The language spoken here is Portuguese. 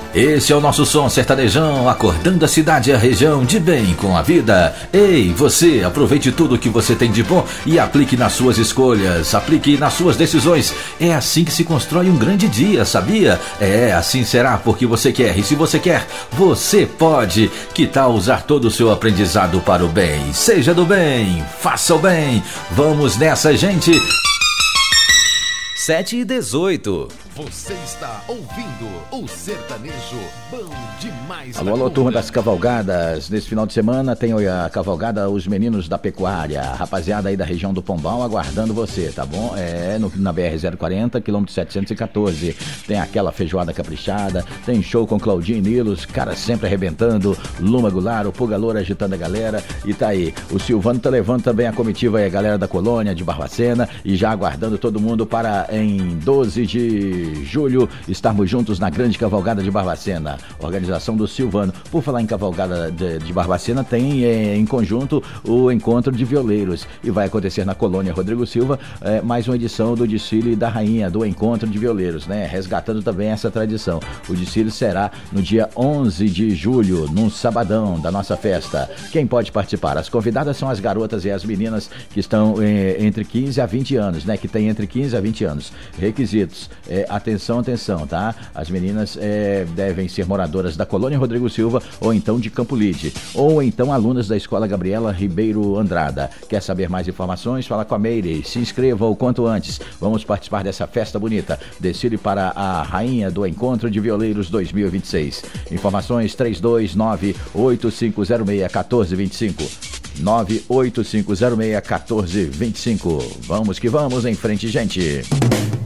Esse é o nosso som sertanejão, acordando a cidade e a região de bem com a vida. Ei, você, aproveite tudo que você tem de bom e aplique nas suas escolhas, aplique nas suas decisões. É assim que se constrói um grande dia, sabia? Assim será porque você quer, e se você quer, você pode. Que tal usar todo o seu aprendizado para o bem? Seja do bem, faça o bem. Vamos nessa, gente. 7h18. Você está ouvindo o Sertanejo Bom Demais. Alô, turma das cavalgadas. Nesse final de semana tem a cavalgada Os Meninos da Pecuária. Rapaziada aí da região do Pombal aguardando você, tá bom? Na BR-040, quilômetro 714. Tem aquela feijoada caprichada, tem show com Claudinho e Nilos, cara sempre arrebentando, Luma Goulart, o Puga Loura agitando a galera, e tá aí. O Silvano tá levando também a comitiva aí, a galera da colônia de Barbacena, e já aguardando todo mundo para em 12 de julho estarmos juntos na grande cavalgada de Barbacena, organização do Silvano. Por falar em cavalgada de Barbacena, tem em conjunto o encontro de violeiros, e vai acontecer na colônia Rodrigo Silva mais uma edição do desfile da rainha do encontro de violeiros, né? Resgatando também essa tradição. O desfile será no dia 11 de julho, num sabadão da nossa festa. Quem pode participar? As convidadas são as garotas e as meninas que estão entre 15 a 20 anos, né? Que tem entre 15 a 20 anos. Requisitos: atenção, tá? As meninas devem ser moradoras da colônia Rodrigo Silva, ou então de Campo Lide, ou então alunas da Escola Gabriela Ribeiro Andrada. Quer saber mais informações? Fala com a Meire, se inscreva o quanto antes. Vamos participar dessa festa bonita. Desfile para a rainha do Encontro de Violeiros 2026. Informações 329-8506-1425. 98506-1425. Vamos que vamos, em frente, gente.